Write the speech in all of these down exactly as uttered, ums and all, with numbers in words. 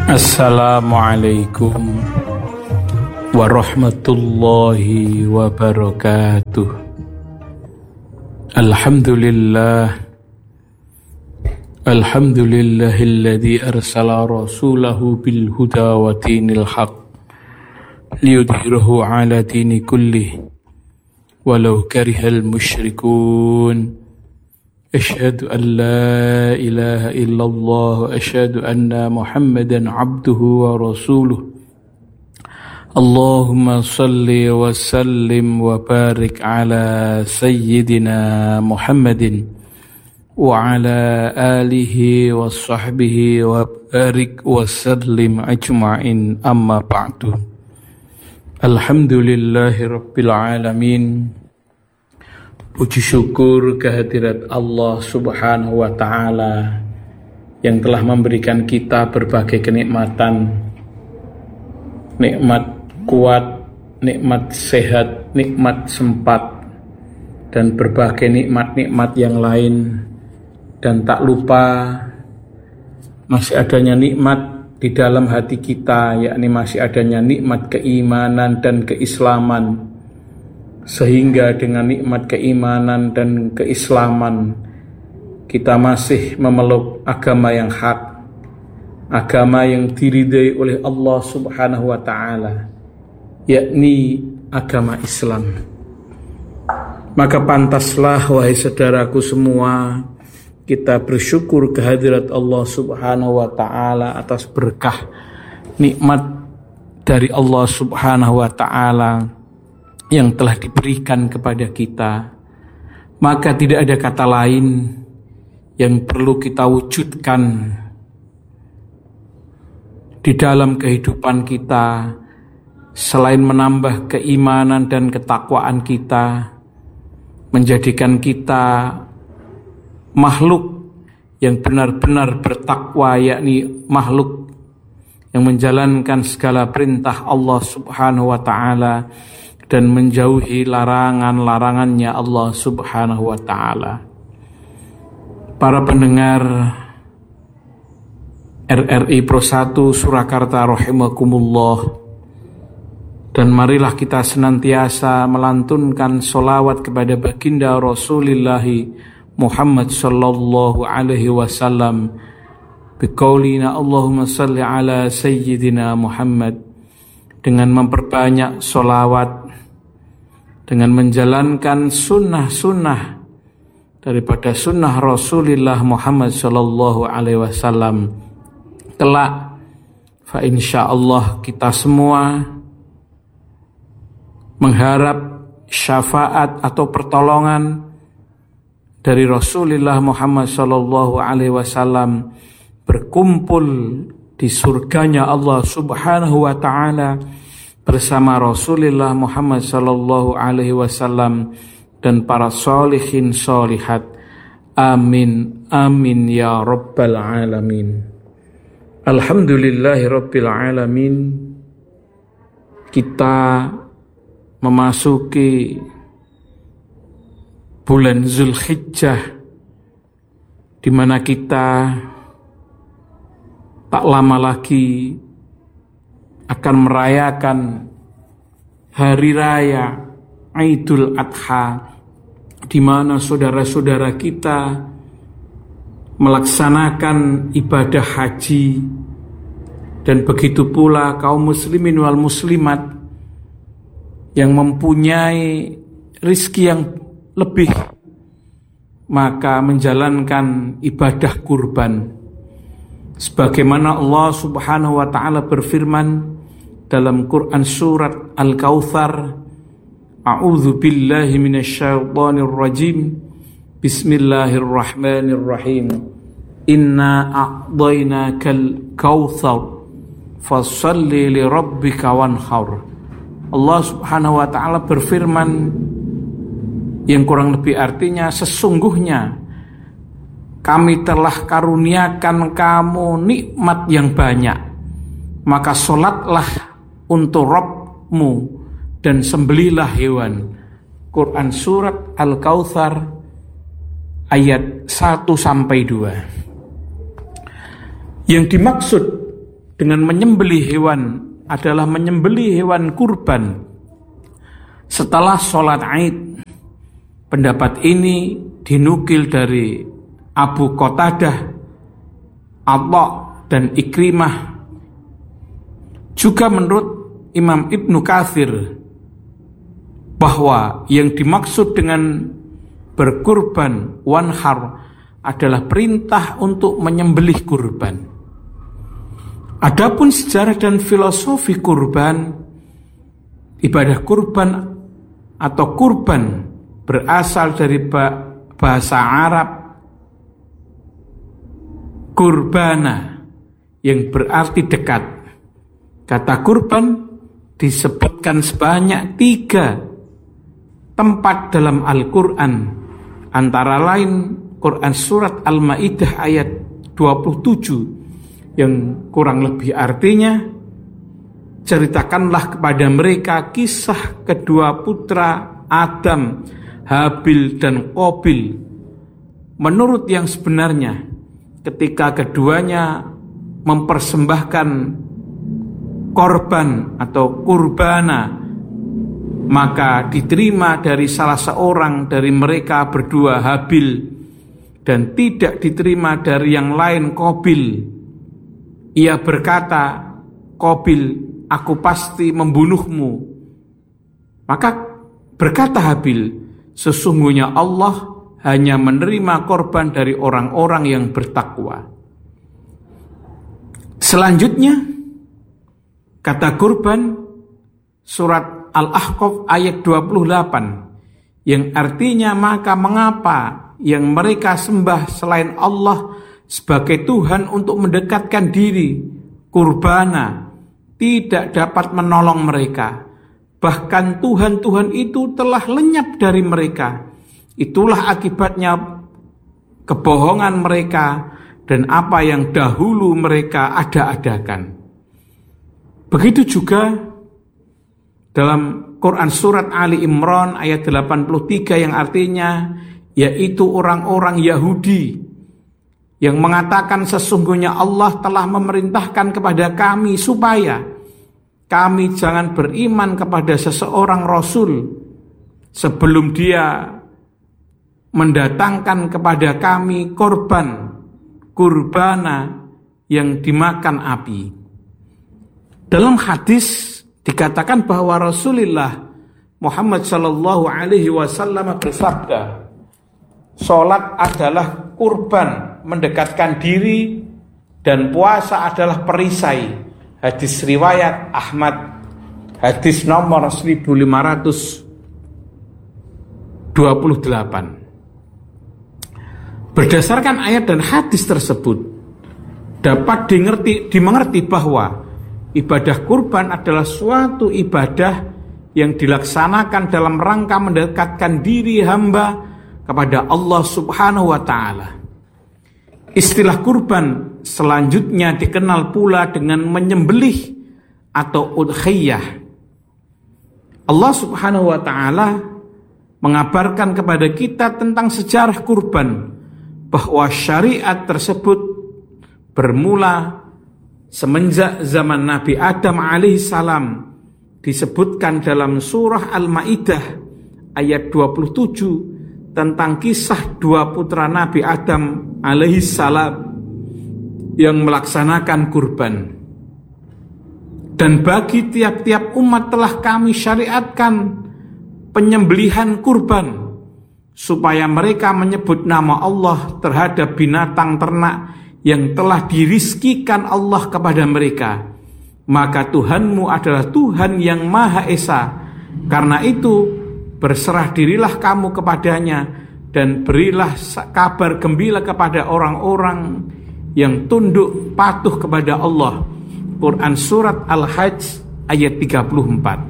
Assalamualaikum warahmatullahi wabarakatuh. Alhamdulillah Alhamdulillahilladzi arsala rasulahu bil huda wa dinil haq liyudhhirahu ala dini kullih walau karihal musyrikun. Asyhadu an la ilaha illallah wa asyhadu anna Muhammadan abduhu wa rasuluh. Allahumma salli wa sallim wa barik ala sayyidina Muhammadin wa ala alihi wa sahbihi wa barik wa sallim ajma'in, amma ba'du. Alhamdulillahi rabbil alamin. Puji syukur kehadirat Allah subhanahu wa ta'ala yang telah memberikan kita berbagai kenikmatan, nikmat kuat, nikmat sehat, nikmat sempat, dan berbagai nikmat-nikmat yang lain. Dan tak lupa masih adanya nikmat di dalam hati kita, yakni masih adanya nikmat keimanan dan keislaman. Sehingga dengan nikmat keimanan dan keislaman kita masih memeluk agama yang hak, agama yang diridai oleh Allah subhanahu wa ta'ala, yakni agama Islam. Maka pantaslah wahai saudaraku semua, kita bersyukur kehadirat Allah subhanahu wa ta'ala atas berkah nikmat dari Allah subhanahu wa ta'ala yang telah diberikan kepada kita. Maka tidak ada kata lain yang perlu kita wujudkan di dalam kehidupan kita selain menambah keimanan dan ketakwaan kita, menjadikan kita makhluk yang benar-benar bertakwa, yakni makhluk yang menjalankan segala perintah Allah subhanahu wa ta'ala dan menjauhi larangan-larangannya Allah subhanahu wa ta'ala. Para pendengar R R I Pro satu Surakarta rahimakumullah, dan marilah kita senantiasa melantunkan solawat kepada baginda Rasulullah Muhammad sallallahu alaihi wasallam biqaulina Allahumma salli ala sayyidina Muhammad, dengan memperbanyak solawat, dengan menjalankan sunnah-sunnah daripada sunnah Rasulullah Muhammad sallallahu alaihi wasallam. Kelak fa insyaallah kita semua mengharap syafaat atau pertolongan dari Rasulullah Muhammad sallallahu alaihi wasallam, berkumpul di surganya Allah subhanahu wa ta'ala bersama Rasulullah Muhammad sallallahu alaihi wasallam dan para sholihin sholihat. Amin amin ya rabbal alamin. Alhamdulillahi rabbil alamin. Kita memasuki bulan Zulhijjah, di mana kita tak lama lagi akan merayakan hari raya Idul Adha, di mana saudara-saudara kita melaksanakan ibadah haji, dan begitu pula kaum muslimin wal muslimat yang mempunyai rizki yang lebih, maka menjalankan ibadah kurban. Sebagaimana Allah subhanahu wa ta'ala berfirman dalam Quran surat Al-Kautsar, a'udzu billahi minasyaitonir rajim, bismillahirrahmanirrahim, inna a'dainakal kautsar fashalli li rabbika wanhar. Allah subhanahu wa ta'ala berfirman yang kurang lebih artinya, sesungguhnya kami telah karuniakan kamu nikmat yang banyak, maka sholatlah untuk Rabbmu dan sembelilah hewan. Quran surat Al-Kautsar ayat satu sampai dua. Yang dimaksud dengan menyembelih hewan adalah menyembelih hewan kurban setelah sholat Aid. Pendapat ini dinukil dari Abu Qatadah, Atha dan Ikrimah. Juga menurut Imam Ibnu Katsir bahwa yang dimaksud dengan berkurban wanhar adalah perintah untuk menyembelih kurban. Adapun sejarah dan filosofi kurban, ibadah kurban atau kurban berasal dari bahasa Arab kurbana yang berarti dekat. Kata kurban disebutkan sebanyak tiga tempat dalam Al-Quran, antara lain Quran surat Al-Maidah ayat dua puluh tujuh yang kurang lebih artinya, ceritakanlah kepada mereka kisah kedua putra Adam, Habil dan Qabil. Menurut yang sebenarnya, ketika keduanya mempersembahkan korban atau kurbana, maka diterima dari salah seorang dari mereka berdua, Habil, dan tidak diterima dari yang lain, Qabil. Ia berkata, Qabil, aku pasti membunuhmu. Maka berkata Habil, sesungguhnya Allah hanya menerima korban dari orang-orang yang bertakwa. Selanjutnya, kata kurban surat Al-Ahqaf ayat dua puluh delapan yang artinya maka mengapa yang mereka sembah selain Allah sebagai Tuhan untuk mendekatkan diri, kurbana tidak dapat menolong mereka. Bahkan Tuhan-Tuhan itu telah lenyap dari mereka. Itulah akibatnya kebohongan mereka dan apa yang dahulu mereka ada-adakan. Begitu juga dalam Quran surat Ali Imran ayat delapan puluh tiga yang artinya yaitu orang-orang Yahudi yang mengatakan sesungguhnya Allah telah memerintahkan kepada kami supaya kami jangan beriman kepada seseorang Rasul sebelum dia mendatangkan kepada kami korban, kurbana yang dimakan api. Dalam hadis dikatakan bahwa Rasulullah Muhammad Shallallahu Alaihi Wasallam bersabda, sholat adalah kurban mendekatkan diri dan puasa adalah perisai. Hadis riwayat Ahmad, hadis nomor seribu lima ratus dua puluh delapan. Berdasarkan ayat dan hadis tersebut dapat dimengerti, dimengerti bahwa ibadah kurban adalah suatu ibadah yang dilaksanakan dalam rangka mendekatkan diri hamba kepada Allah Subhanahu wa Ta'ala. Istilah kurban selanjutnya dikenal pula dengan menyembelih atau udhiyah. Allah Subhanahu wa Ta'ala mengabarkan kepada kita tentang sejarah kurban, bahwa syariat tersebut bermula semenjak zaman Nabi Adam alaihissalam. Disebutkan dalam surah Al-Maidah ayat dua puluh tujuh tentang kisah dua putra Nabi Adam alaihissalam yang melaksanakan kurban. Dan bagi tiap-tiap umat telah kami syariatkan penyembelihan kurban, supaya mereka menyebut nama Allah terhadap binatang ternak yang telah dirizkikan Allah kepada mereka. Maka Tuhanmu adalah Tuhan yang Maha Esa. Karena itu berserah dirilah kamu kepadanya dan berilah kabar gembira kepada orang-orang yang tunduk patuh kepada Allah. Quran surat Al-Hajj ayat tiga puluh empat.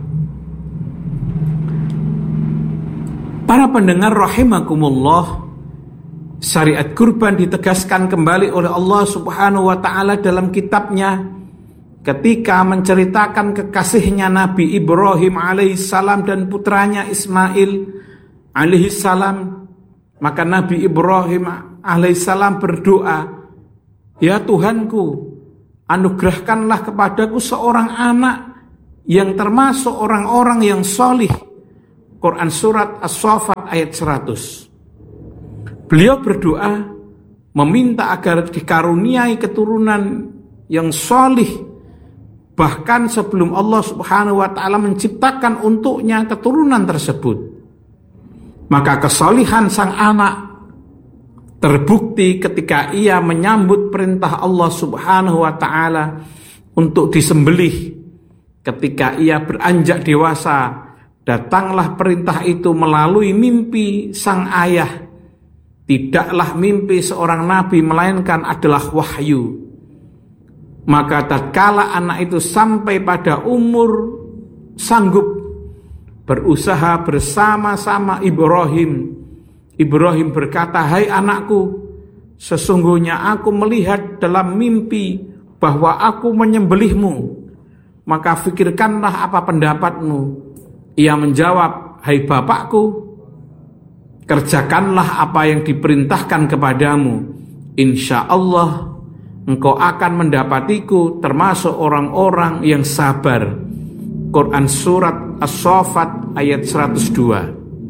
Para pendengar rahimakumullah, syariat kurban ditegaskan kembali oleh Allah Subhanahu wa Ta'ala dalam kitabnya ketika menceritakan kekasihnya Nabi Ibrahim alaihissalam dan putranya Ismail alaihissalam. Maka Nabi Ibrahim alaihissalam berdoa, ya Tuhanku, anugerahkanlah kepadaku seorang anak yang termasuk orang-orang yang solih. Quran surat As-Saffat ayat seratus. Beliau berdoa meminta agar dikaruniai keturunan yang solih, bahkan sebelum Allah Subhanahu wa ta'ala menciptakan untuknya keturunan tersebut. Maka kesolihan sang anak terbukti ketika ia menyambut perintah Allah Subhanahu wa ta'ala untuk disembelih. Ketika ia beranjak dewasa, datanglah perintah itu melalui mimpi sang ayah. Tidaklah mimpi seorang nabi melainkan adalah wahyu. Maka tatkala anak itu sampai pada umur sanggup berusaha bersama-sama Ibrahim, Ibrahim berkata, "Hai anakku, sesungguhnya aku melihat dalam mimpi bahwa aku menyembelihmu. Maka fikirkanlah apa pendapatmu." Ia menjawab, "Hai bapakku, kerjakanlah apa yang diperintahkan kepadamu. Insya Allah engkau akan mendapatiku termasuk orang-orang yang sabar." Quran surat As-Saffat ayat seratus dua.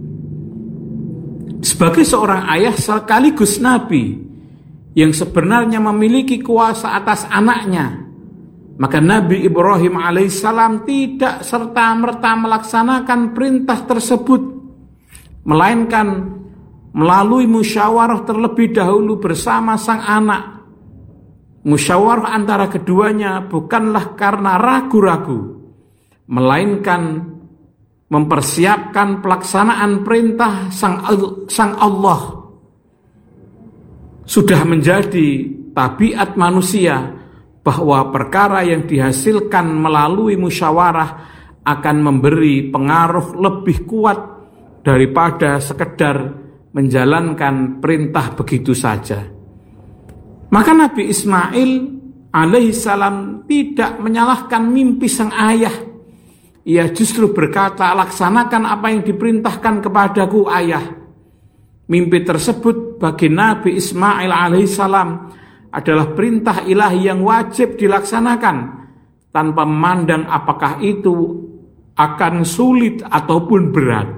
Sebagai seorang ayah sekaligus nabi yang sebenarnya memiliki kuasa atas anaknya, maka Nabi Ibrahim alaihissalam tidak serta-merta melaksanakan perintah tersebut, melainkan melalui musyawarah terlebih dahulu bersama sang anak. Musyawarah antara keduanya bukanlah karena ragu-ragu, melainkan mempersiapkan pelaksanaan perintah sang, sang Allah. Sudah menjadi tabiat manusia bahwa perkara yang dihasilkan melalui musyawarah akan memberi pengaruh lebih kuat daripada sekedar menjalankan perintah begitu saja. Maka Nabi Ismail alaihissalam tidak menyalahkan mimpi sang ayah. Ia justru berkata, "Laksanakan apa yang diperintahkan kepadaku, ayah." Mimpi tersebut bagi Nabi Ismail alaihissalam adalah perintah ilahi yang wajib dilaksanakan tanpa memandang apakah itu akan sulit ataupun berat.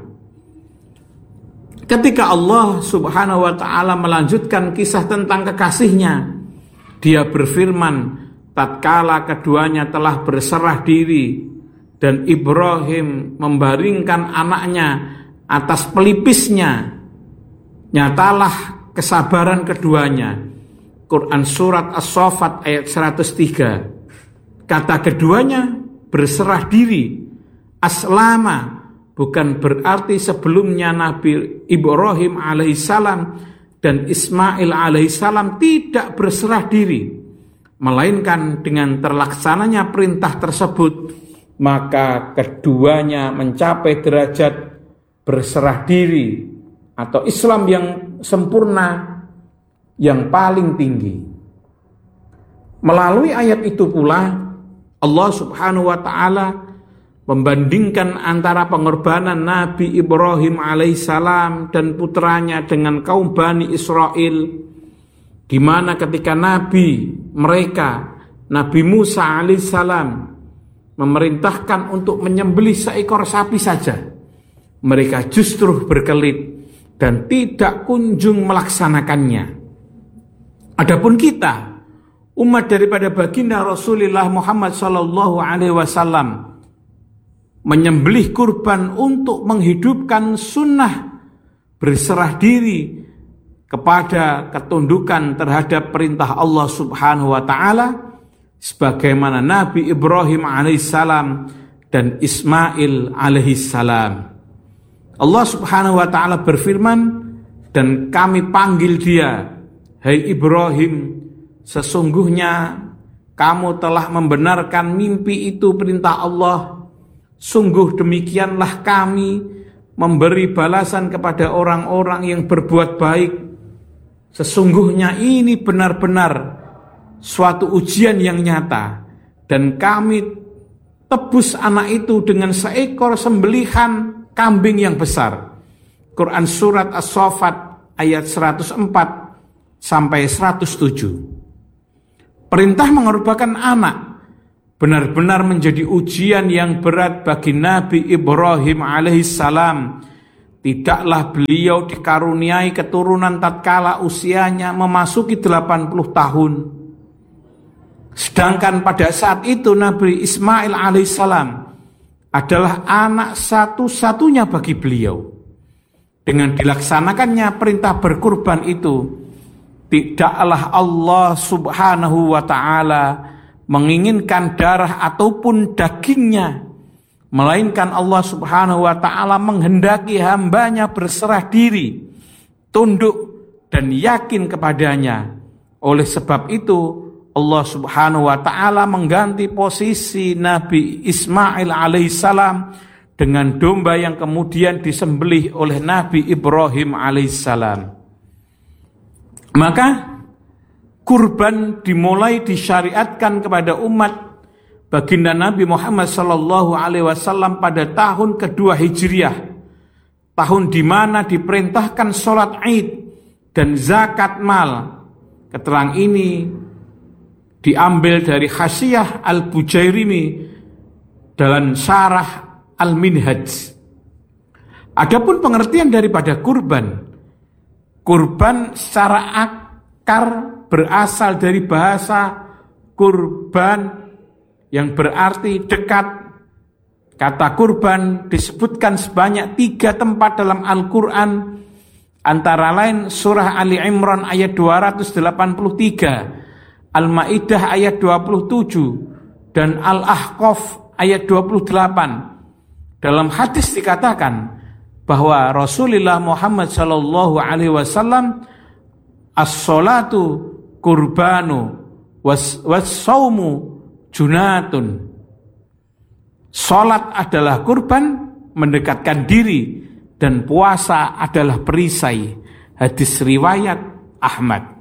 Ketika Allah Subhanahu wa ta'ala melanjutkan kisah tentang kekasihnya, Dia berfirman, tatkala keduanya telah berserah diri dan Ibrahim membaringkan anaknya atas pelipisnya, nyatalah kesabaran keduanya. Quran surat As-Saffat ayat seratus tiga. Kata keduanya berserah diri, aslama, bukan berarti sebelumnya Nabi Ibrahim alaihissalam dan Ismail alaihissalam tidak berserah diri, melainkan dengan terlaksananya perintah tersebut, maka keduanya mencapai derajat berserah diri atau Islam yang sempurna, yang paling tinggi. Melalui ayat itu pula Allah Subhanahu wa ta'ala membandingkan antara pengorbanan Nabi Ibrahim alaihissalam dan putranya dengan kaum Bani Israel, di mana ketika Nabi mereka, Nabi Musa alaihissalam, memerintahkan untuk menyembelih seekor sapi saja, mereka justru berkelit dan tidak kunjung melaksanakannya. Adapun kita, umat daripada baginda Rasulullah Muhammad sallallahu alaihi wasallam, menyembelih kurban untuk menghidupkan sunnah berserah diri kepada ketundukan terhadap perintah Allah Subhanahu wa ta'ala, sebagaimana Nabi Ibrahim alaihissalam dan Ismail alaihissalam. Allah Subhanahu wa ta'ala berfirman, dan kami panggil dia, "Hai Ibrahim, sesungguhnya kamu telah membenarkan mimpi itu perintah Allah. Sungguh demikianlah kami memberi balasan kepada orang-orang yang berbuat baik. Sesungguhnya ini benar-benar suatu ujian yang nyata, dan kami tebus anak itu dengan seekor sembelihan kambing yang besar." Quran surat As-Saffat ayat seratus empat sampai seratus tujuh. Perintah mengorbankan anak benar-benar menjadi ujian yang berat bagi Nabi Ibrahim alaihissalam. Tidaklah beliau dikaruniai keturunan tatkala usianya memasuki delapan puluh tahun. Sedangkan pada saat itu Nabi Ismail alaihissalam adalah anak satu-satunya bagi beliau. Dengan dilaksanakannya perintah berkurban itu, tidaklah Allah subhanahu wa ta'ala menginginkan darah ataupun dagingnya, melainkan Allah subhanahu wa ta'ala menghendaki hambanya berserah diri, tunduk dan yakin kepadanya. Oleh sebab itu Allah subhanahu wa ta'ala mengganti posisi Nabi Ismail alaihissalam dengan domba yang kemudian disembelih oleh Nabi Ibrahim alaihissalam. Maka kurban dimulai disyariatkan kepada umat baginda Nabi Muhammad sallallahu alaihi wasallam pada tahun kedua Hijriah, tahun di mana diperintahkan sholat Id dan zakat mal. Keterangan ini diambil dari Hasyiah Al-Bujairimi dalam Syarah Al-Minhaj. Adapun pengertian daripada kurban, kurban secara akar berasal dari bahasa kurban yang berarti dekat. Kata kurban disebutkan sebanyak tiga tempat dalam Al-Quran, antara lain surah Ali Imran ayat dua ratus delapan puluh tiga, Al-Ma'idah ayat dua puluh tujuh, dan Al-Ahqaf ayat dua puluh delapan. Dalam hadis dikatakan bahwa Rasulullah Muhammad sallallahu alaihi wasallam as-salatu kurbanu was-saumu junatun. Salat adalah kurban, mendekatkan diri, dan puasa adalah perisai. Hadis riwayat Ahmad.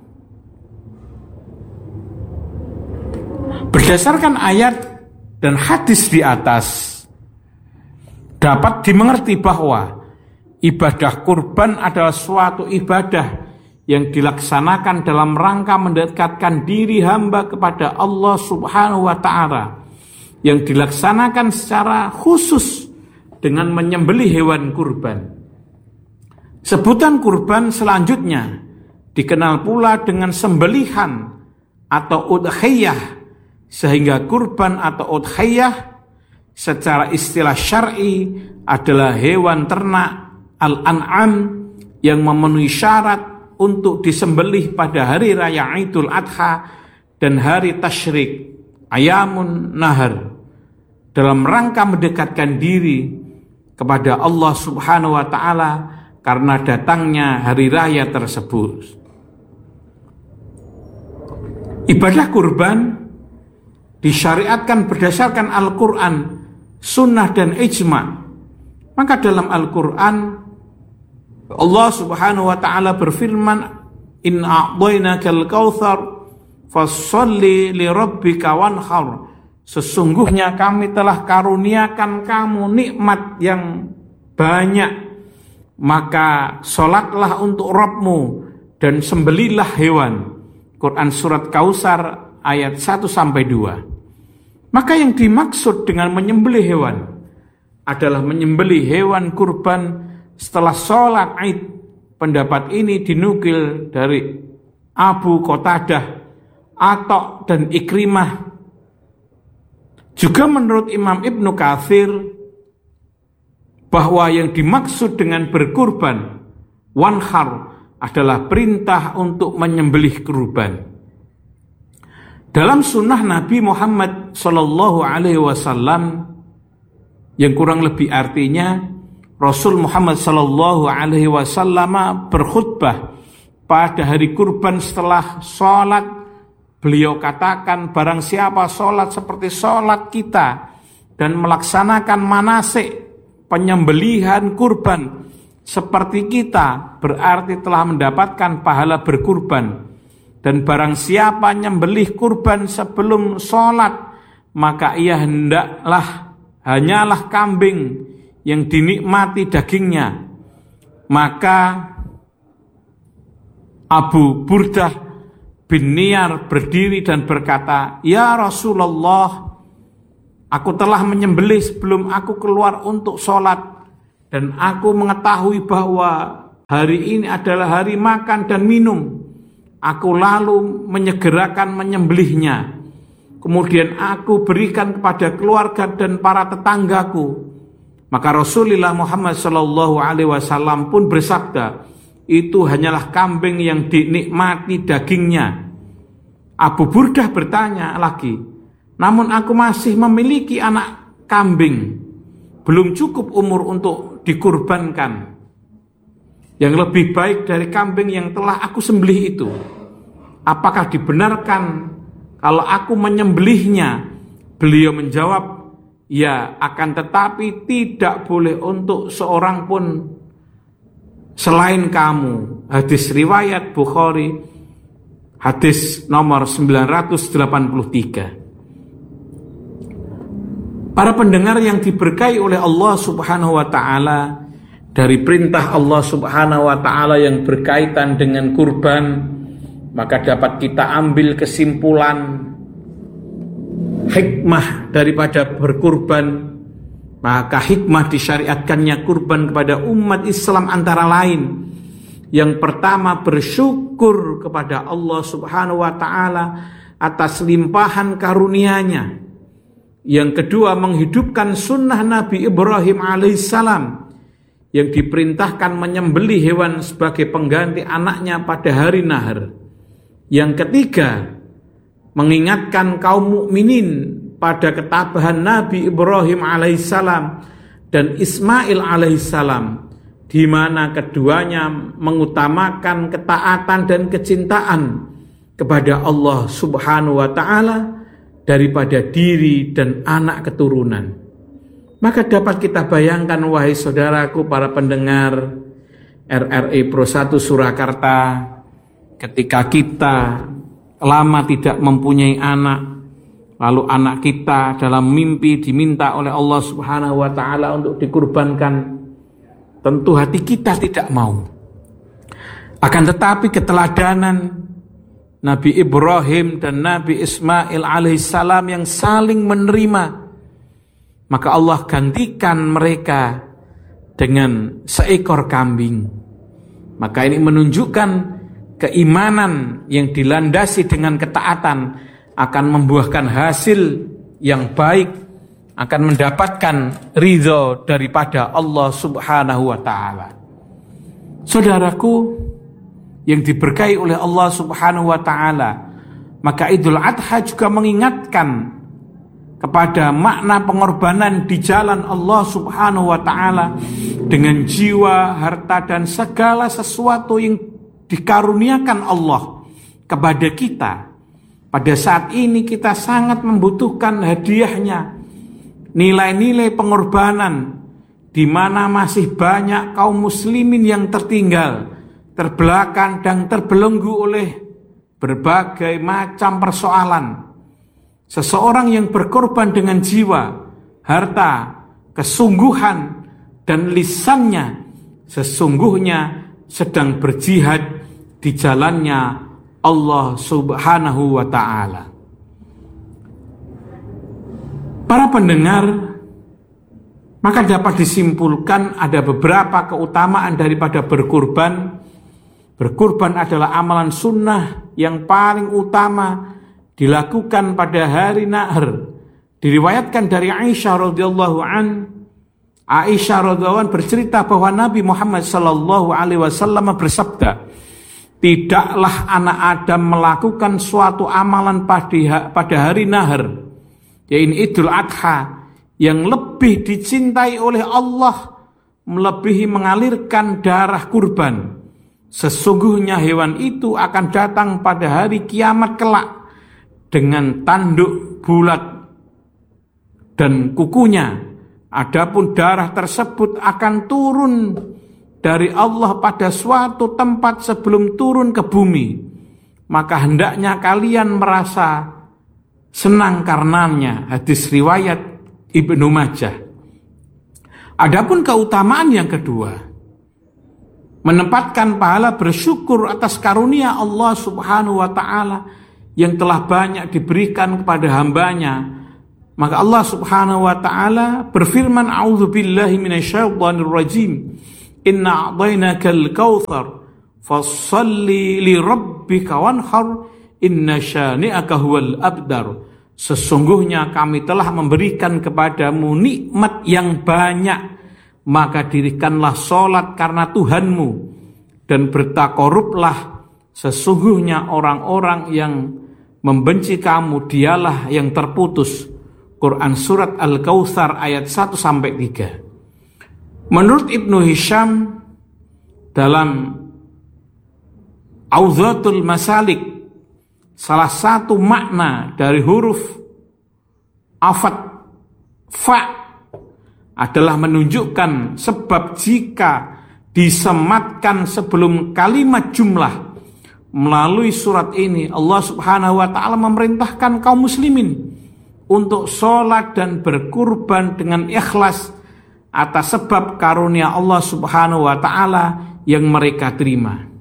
Berdasarkan ayat dan hadis di atas, dapat dimengerti bahwa ibadah kurban adalah suatu ibadah yang dilaksanakan dalam rangka mendekatkan diri hamba kepada Allah subhanahu wa ta'ala, yang dilaksanakan secara khusus dengan menyembelih hewan kurban. Sebutan kurban selanjutnya dikenal pula dengan sembelihan atau udhiyah, sehingga kurban atau udhiyah secara istilah syar'i adalah hewan ternak al-an'am yang memenuhi syarat untuk disembelih pada hari raya Idul Adha dan hari tasyrik ayamun nahar, dalam rangka mendekatkan diri kepada Allah subhanahu wa ta'ala karena datangnya hari raya tersebut. Ibadah kurban disyariatkan berdasarkan Al-Quran, sunnah dan ijma'. Maka dalam Al-Quran Allah subhanahu wa ta'ala berfirman, in a'dainakal kautsar fasholli li rabbika wanhar. Sesungguhnya kami telah karuniakan kamu nikmat yang banyak, maka sholatlah untuk Rabbmu dan sembelilah hewan. Quran surat Kautsar ayat satu sampai dua. Maka yang dimaksud dengan menyembelih hewan adalah menyembelih hewan kurban setelah sholat Id. Pendapat ini dinukil dari Abu Qatadah, Atok, dan Ikrimah. Juga menurut Imam Ibnu Katsir bahwa yang dimaksud dengan berkurban wanhar adalah perintah untuk menyembelih kurban. Dalam sunnah Nabi Muhammad sallallahu alaihi wasallam, yang kurang lebih artinya Rasul Muhammad sallallahu alaihi wasallam berkhutbah pada hari kurban setelah sholat. Beliau katakan, barang siapa sholat seperti sholat kita dan melaksanakan manasik penyembelihan kurban seperti kita, berarti telah mendapatkan pahala berkurban. Dan barang siapa nyembelih kurban sebelum sholat, maka ia hendaklah hanyalah kambing yang dinikmati dagingnya. Maka Abu Burdah bin Niyar berdiri dan berkata, "Ya Rasulullah, aku telah menyembelih sebelum aku keluar untuk sholat, dan aku mengetahui bahwa hari ini adalah hari makan dan minum. Aku lalu menyegerakan menyembelihnya. Kemudian aku berikan kepada keluarga dan para tetanggaku." Maka Rasulullah Muhammad Shallallahu Alaihi Wasallam pun bersabda, "Itu hanyalah kambing yang dinikmati dagingnya." Abu Burdah bertanya lagi, "Namun aku masih memiliki anak kambing, belum cukup umur untuk dikurbankan, yang lebih baik dari kambing yang telah aku sembelih itu. Apakah dibenarkan kalau aku menyembelihnya?" Beliau menjawab, "Ya, akan tetapi tidak boleh untuk seorang pun selain kamu." Hadis riwayat Bukhari, hadis nomor sembilan ratus delapan puluh tiga. Para pendengar yang diberkahi oleh Allah Subhanahu wa taala, dari perintah Allah Subhanahu wa taala yang berkaitan dengan kurban, maka dapat kita ambil kesimpulan hikmah daripada berkurban. Maka hikmah disyariatkannya kurban kepada umat Islam antara lain, yang pertama, bersyukur kepada Allah Subhanahu wa taala atas limpahan karunia-Nya. Yang kedua, menghidupkan sunnah Nabi Ibrahim alaihissalam yang diperintahkan menyembelih hewan sebagai pengganti anaknya pada hari nahar. Yang ketiga, mengingatkan kaum mukminin pada ketabahan Nabi Ibrahim alaihissalam dan Ismail alaihissalam, di mana keduanya mengutamakan ketaatan dan kecintaan kepada Allah Subhanahu wa taala daripada diri dan anak keturunan. Maka dapat kita bayangkan, wahai saudaraku para pendengar R R I Pro satu Surakarta, ketika kita lama tidak mempunyai anak, lalu anak kita dalam mimpi diminta oleh Allah Subhanahu wa taala untuk dikurbankan, tentu hati kita tidak mau. Akan tetapi keteladanan Nabi Ibrahim dan Nabi Ismail alaihissalam yang saling menerima, maka Allah gantikan mereka dengan seekor kambing. Maka ini menunjukkan keimanan yang dilandasi dengan ketaatan akan membuahkan hasil yang baik, akan mendapatkan ridho daripada Allah Subhanahu wa taala. Saudaraku yang diberkahi oleh Allah Subhanahu wa taala, maka Idul Adha juga mengingatkan kepada makna pengorbanan di jalan Allah Subhanahu wa taala dengan jiwa, harta dan segala sesuatu yang dikaruniakan Allah kepada kita. Pada saat ini kita sangat membutuhkan hadiahnya, nilai-nilai pengorbanan, di mana masih banyak kaum muslimin yang tertinggal, terbelakang dan terbelenggu oleh berbagai macam persoalan. Seseorang yang berkorban dengan jiwa, harta, kesungguhan, dan lisannya, sesungguhnya sedang berjihad di jalannya Allah Subhanahu wa ta'ala. Para pendengar, maka dapat disimpulkan ada beberapa keutamaan daripada berkurban. Berkurban adalah amalan sunnah yang paling utama dilakukan pada hari nahar. Diriwayatkan dari Aisyah radhiyallahu an, Aisyah radhiyallahu an bercerita bahwa Nabi Muhammad sallallahu alaihi wasallam bersabda, "Tidaklah anak Adam melakukan suatu amalan pada hari nahar, yaitu Idul Adha, yang lebih dicintai oleh Allah melebihi mengalirkan darah kurban. Sesungguhnya hewan itu akan datang pada hari kiamat kelak dengan tanduk bulat dan kukunya. Adapun darah tersebut akan turun dari Allah pada suatu tempat sebelum turun ke bumi. Maka hendaknya kalian merasa senang karenanya." Hadis riwayat Ibnu Majah. Adapun keutamaan yang kedua, menempatkan pahala bersyukur atas karunia Allah Subhanahu wa ta'ala yang telah banyak diberikan kepada hambanya, maka Allah Subhanahu wa ta'ala berfirman, a'udzubillahi minasyaitonir rajim, inna a'tainakal kautsar fasholli li rabbika wanhar inna syani'aka huwal abdar. Sesungguhnya kami telah memberikan kepadamu nikmat yang banyak, maka dirikanlah sholat karena Tuhanmu dan bertakorublah, sesungguhnya orang-orang yang membenci kamu dialah yang terputus. Quran surat Al-Kautsar ayat satu sampai tiga. Menurut Ibnu Hisham dalam Auzatul Masalik, salah satu makna dari huruf afat fa adalah menunjukkan sebab jika disematkan sebelum kalimat jumlah. Melalui surat ini Allah Subhanahu wa ta'ala memerintahkan kaum muslimin untuk sholat dan berkurban dengan ikhlas atas sebab karunia Allah Subhanahu wa ta'ala yang mereka terima.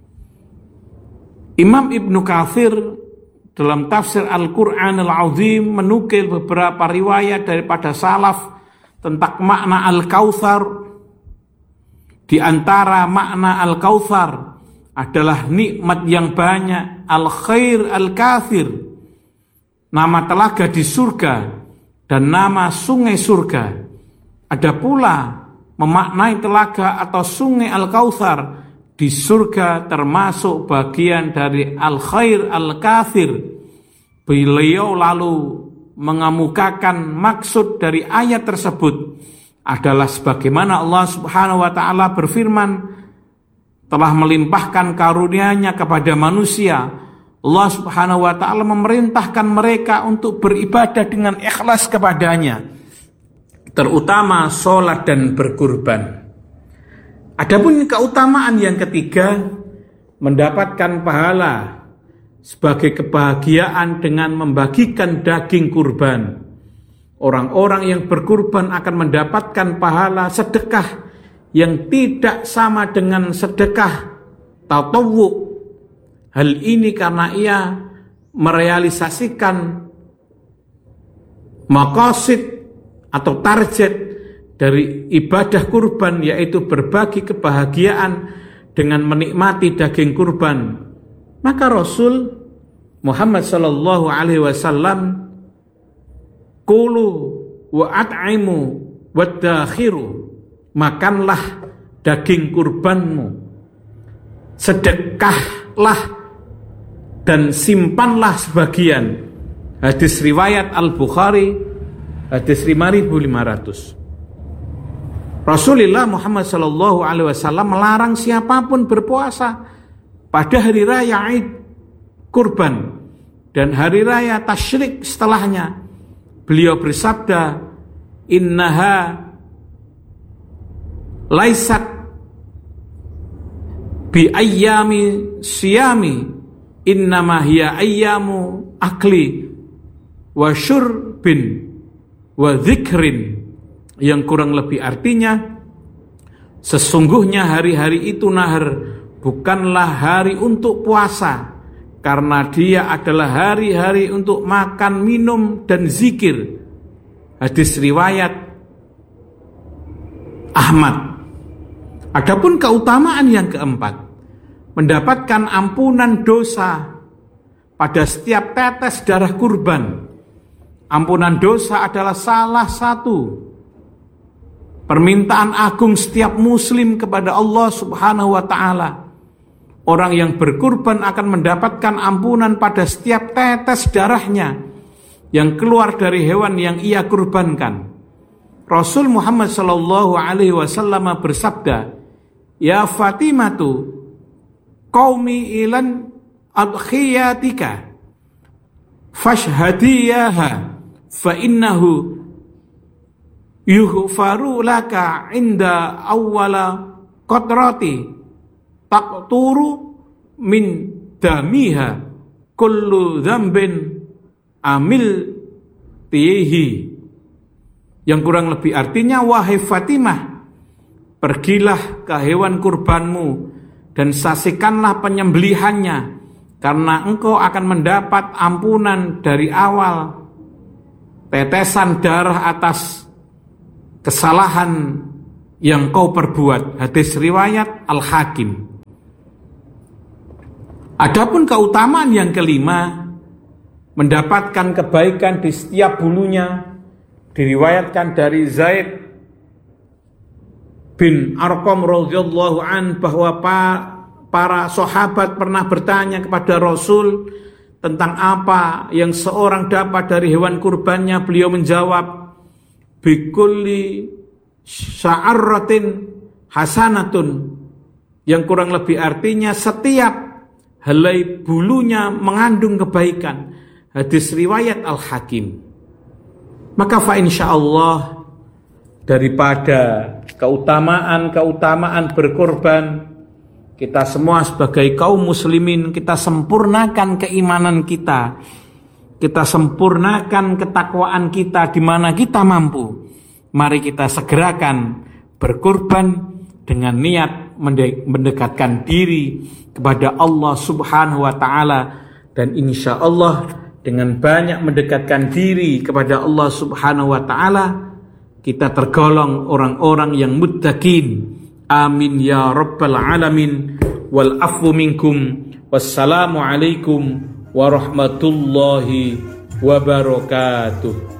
Imam Ibnu Katsir dalam tafsir Al-Quran Al-Azim menukil beberapa riwayat daripada salaf tentang makna Al-Kautsar. Di antara makna Al-Kautsar adalah nikmat yang banyak, al-khair al-katsir, nama telaga di surga dan nama sungai surga. Ada pula memaknai telaga atau sungai Al-Kautsar di surga termasuk bagian dari al-khair al-katsir. Beliau lalu mengemukakan maksud dari ayat tersebut adalah sebagaimana Allah Subhanahu wa ta'ala berfirman, telah melimpahkan karunia-Nya kepada manusia. Allah Subhanahu wa ta'ala memerintahkan mereka untuk beribadah dengan ikhlas kepadanya, terutama sholat dan berkurban. Adapun keutamaan yang ketiga, mendapatkan pahala sebagai kebahagiaan dengan membagikan daging kurban. Orang-orang yang berkurban akan mendapatkan pahala sedekah yang tidak sama dengan sedekah tatawwu. Hal ini karena ia merealisasikan maqasid atau target dari ibadah kurban, yaitu berbagi kebahagiaan dengan menikmati daging kurban. Maka Rasul Muhammad sallallahu alaihi wasallam, qulu wa at'imu wadakhiru, makanlah daging kurbanmu, sedekahlah dan simpanlah sebagian. Hadis riwayat Al-Bukhari, hadis lima ribu lima ratus. Rasulullah Muhammad sallallahu alaihi wasallam melarang siapapun berpuasa pada hari raya Id kurban dan hari raya tasyrik setelahnya. Beliau bersabda, innaha laisat bi ayyami siyami, innama hiya ayyamu akli wa syurbin wa dzikrin, yang kurang lebih artinya, sesungguhnya hari-hari itu nahar bukanlah hari untuk puasa, karena dia adalah hari-hari untuk makan, minum, dan zikir. Hadis riwayat Ahmad. Adapun keutamaan yang keempat, mendapatkan ampunan dosa pada setiap tetes darah kurban. Ampunan dosa adalah salah satu permintaan agung setiap muslim kepada Allah Subhanahu wa ta'ala. Orang yang berkurban akan mendapatkan ampunan pada setiap tetes darahnya yang keluar dari hewan yang ia kurbankan. Rasul Muhammad sallallahu alaihi wasallam bersabda, ya Fatimatu, qaumi ilan adkhiyatika fashhadiyaha fa innahu yughfaru laka inda awwala qatrati taqturu min damiha kullu dzambin amil tihi, yang kurang lebih artinya, wahai Fatimah, pergilah ke hewan kurbanmu dan saksikanlah penyembelihannya, karena engkau akan mendapat ampunan dari awal tetesan darah atas kesalahan yang kau perbuat. Hadis riwayat Al-Hakim. Adapun keutamaan yang kelima, mendapatkan kebaikan di setiap bulunya, diriwayatkan dari Zaid bin Arqam radhiyallahu an bahwa para sahabat pernah bertanya kepada Rasul tentang apa yang seorang dapat dari hewan kurbannya. Beliau menjawab, bikulli sya'arratin hasanatun, yang kurang lebih artinya setiap helai bulunya mengandung kebaikan. Hadis riwayat Al-Hakim. Maka fa insyaallah, daripada keutamaan-keutamaan berkorban, kita semua sebagai kaum muslimin, kita sempurnakan keimanan kita, kita sempurnakan ketakwaan kita di mana kita mampu. Mari kita segerakan berkorban dengan niat mendekatkan diri kepada Allah Subhanahu wa taala, dan insya Allah dengan banyak mendekatkan diri kepada Allah Subhanahu wa taala, kita tergolong orang-orang yang muttaqin. Amin ya rabbal alamin. Wal afwu minkum. Wassalamu alaikum warahmatullahi wabarakatuh.